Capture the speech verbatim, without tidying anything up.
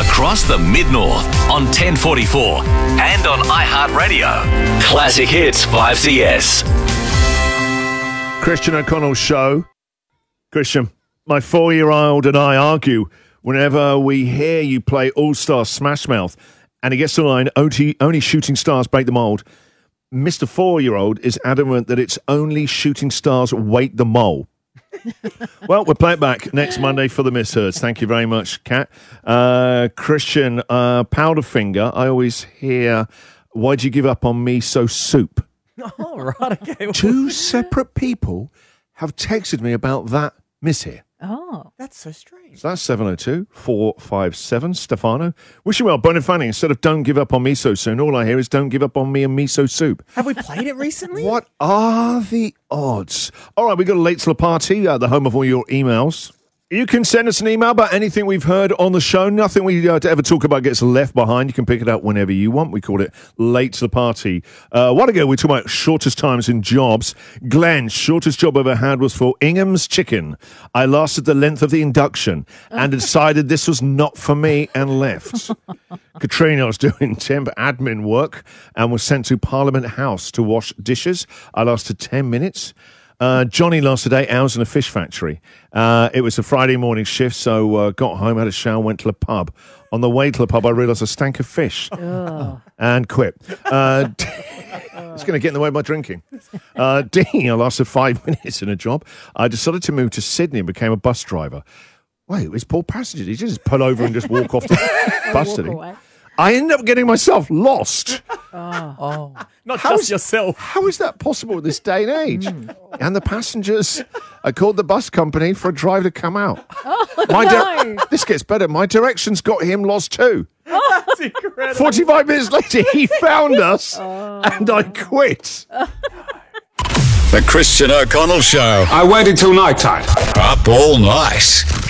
across the Mid-North on ten forty-four and on iHeartRadio. Classic Hits five C S. Christian O'Connell Show. Christian, my four-year-old and I argue whenever we hear you play All-Star Smash Mouth, and he gets the line, only shooting stars break the mold. Mister Four-year-old is adamant that it's only shooting stars wait the mole. Well, we'll play it back next Monday for the misheards. Thank you very much, Kat. Uh, Christian, uh, Powderfinger, I always hear, why'd you give up on me so soup? Oh, right, okay. Two separate people have texted me about that miss here. Oh. That's so strange. So that's seven oh two, four five seven. Stefano. Wish you well, Bonifanni. Instead of don't give up on me so soon, all I hear is don't give up on me and miso soup. Have we played it recently? What are the odds? All right, we got a late to the party, uh, the home of all your emails. You can send us an email about anything we've heard on the show. Nothing we uh, ever talk about gets left behind. You can pick it up whenever you want. We call it Late to the Party. Uh, a while ago, we talked about shortest times in jobs. Glenn, shortest job I ever had was for Ingham's Chicken. I lasted the length of the induction and decided this was not for me and left. Katrina, I was doing temp admin work and was sent to Parliament House to wash dishes. I lasted ten minutes. Uh, Johnny lasted eight hours in a fish factory. Uh, it was a Friday morning shift, so uh, got home, had a shower, went to the pub. On the way to the pub, I realised I stank of fish and quit. Uh, it's going to get in the way of my drinking. Uh, Dean, I lasted five minutes in a job. I decided to move to Sydney and became a bus driver. Wait, it's Paul Passenger. Did you just pull over and just walk off the bus, did he? I ended up getting myself lost. Oh, oh. Not How just is, yourself. How is that possible in this day and age? Mm. And the passengers, I called the bus company for a driver to come out. Oh, My no. di- This gets better. My directions got him lost too. Oh. That's incredible. forty-five minutes later, he found us oh. and I quit. The Christian O'Connell Show. I waited till night time. Up all night.